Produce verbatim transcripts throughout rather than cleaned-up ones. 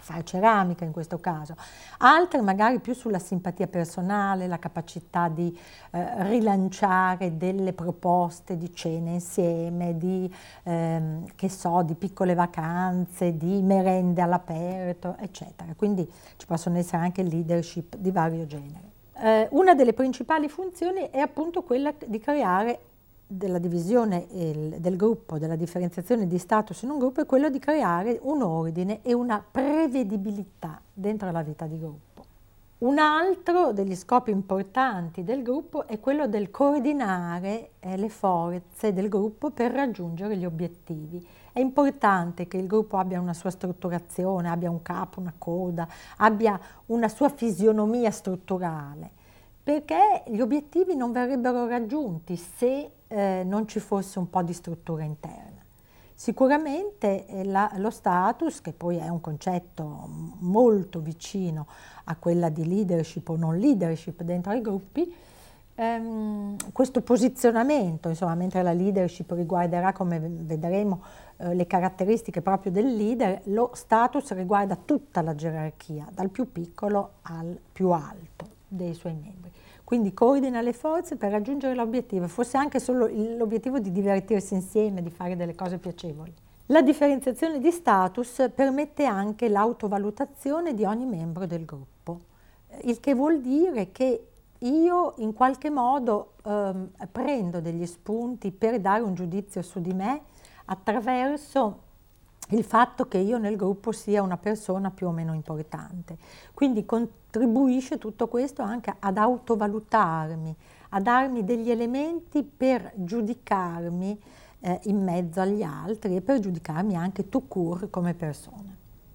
fare ceramica in questo caso, altre magari più sulla simpatia personale, la capacità di eh, rilanciare delle proposte di cene insieme, di, ehm, che so, di piccole vacanze, di merende all'aperto, eccetera. Quindi ci possono essere anche leadership di vario genere. Eh, una delle principali funzioni è appunto quella di creare della divisione il, del gruppo, della differenziazione di status in un gruppo, è quello di creare un ordine e una prevedibilità dentro la vita di gruppo. Un altro degli scopi importanti del gruppo è quello del coordinare eh, le forze del gruppo per raggiungere gli obiettivi. È importante che il gruppo abbia una sua strutturazione, abbia un capo, una coda, abbia una sua fisionomia strutturale, perché gli obiettivi non verrebbero raggiunti se eh, non ci fosse un po' di struttura interna. Sicuramente eh, la, lo status, che poi è un concetto molto vicino a quella di leadership o non leadership dentro ai gruppi, ehm, questo posizionamento, insomma, mentre la leadership riguarderà, come vedremo, eh, le caratteristiche proprio del leader, lo status riguarda tutta la gerarchia, dal più piccolo al più alto dei suoi membri. Quindi coordina le forze per raggiungere l'obiettivo, forse anche solo l'obiettivo di divertirsi insieme, di fare delle cose piacevoli. La differenziazione di status permette anche l'autovalutazione di ogni membro del gruppo, il che vuol dire che io in qualche modo ehm, prendo degli spunti per dare un giudizio su di me attraverso il fatto che io nel gruppo sia una persona più o meno importante. Quindi contribuisce tutto questo anche ad autovalutarmi, a darmi degli elementi per giudicarmi eh, in mezzo agli altri e per giudicarmi anche tout court come persona.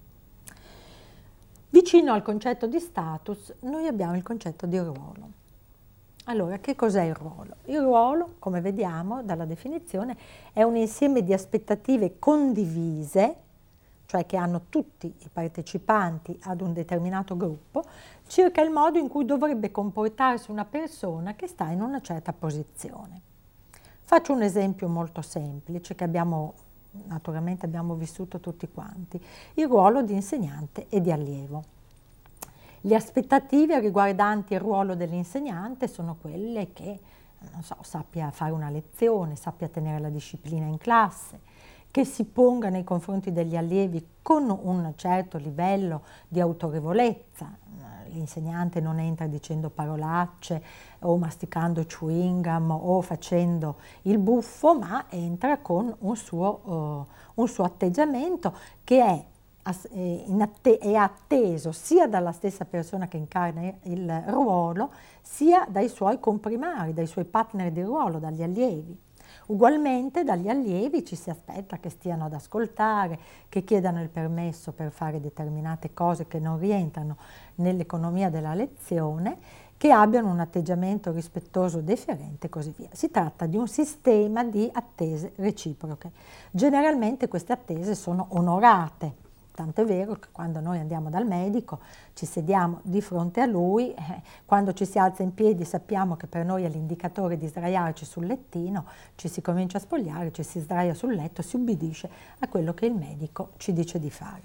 Vicino al concetto di status noi abbiamo il concetto di ruolo. Allora, che cos'è il ruolo? Il ruolo, come vediamo dalla definizione, è un insieme di aspettative condivise, cioè che hanno tutti i partecipanti ad un determinato gruppo, circa il modo in cui dovrebbe comportarsi una persona che sta in una certa posizione. Faccio un esempio molto semplice che abbiamo, naturalmente abbiamo vissuto tutti quanti, il ruolo di insegnante e di allievo. Le aspettative riguardanti il ruolo dell'insegnante sono quelle che, non so, sappia fare una lezione, sappia tenere la disciplina in classe, che si ponga nei confronti degli allievi con un certo livello di autorevolezza. L'insegnante non entra dicendo parolacce o masticando chewing gum o facendo il buffo, ma entra con un suo, uh, un suo atteggiamento che è è atteso sia dalla stessa persona che incarna il ruolo, sia dai suoi comprimari, dai suoi partner di ruolo, dagli allievi. Ugualmente dagli allievi ci si aspetta che stiano ad ascoltare, che chiedano il permesso per fare determinate cose che non rientrano nell'economia della lezione, che abbiano un atteggiamento rispettoso, deferente e così via. Si tratta di un sistema di attese reciproche. Generalmente queste attese sono onorate. Tant'è vero che quando noi andiamo dal medico ci sediamo di fronte a lui, eh, quando ci si alza in piedi sappiamo che per noi è l'indicatore di sdraiarci sul lettino, ci si comincia a spogliare, ci si sdraia sul letto, si ubbidisce a quello che il medico ci dice di fare.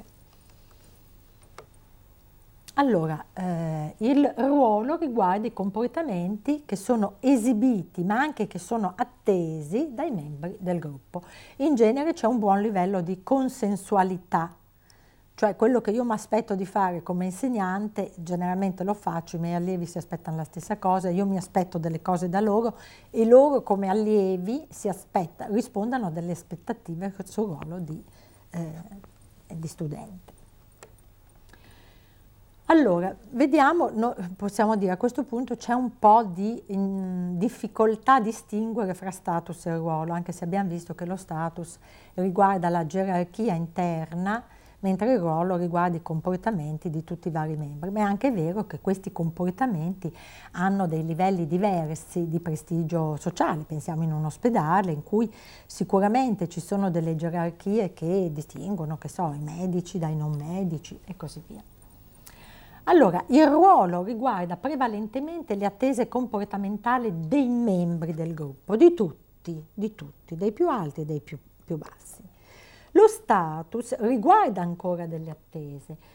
Allora, eh, il ruolo riguarda i comportamenti che sono esibiti ma anche che sono attesi dai membri del gruppo. In genere c'è un buon livello di consensualità. Cioè quello che io mi aspetto di fare come insegnante, generalmente lo faccio, i miei allievi si aspettano la stessa cosa, io mi aspetto delle cose da loro e loro come allievi si aspetta, rispondano a delle aspettative sul ruolo di, eh, di studente. Allora, vediamo, no, possiamo dire a questo punto c'è un po' di in, difficoltà a distinguere fra status e ruolo, anche se abbiamo visto che lo status riguarda la gerarchia interna, mentre il ruolo riguarda i comportamenti di tutti i vari membri. Ma è anche vero che questi comportamenti hanno dei livelli diversi di prestigio sociale. Pensiamo in un ospedale in cui sicuramente ci sono delle gerarchie che distinguono, che so, i medici dai non medici e così via. Allora, il ruolo riguarda prevalentemente le attese comportamentali dei membri del gruppo, di tutti, di tutti, dei più alti e dei più, più bassi. Lo status riguarda ancora delle attese,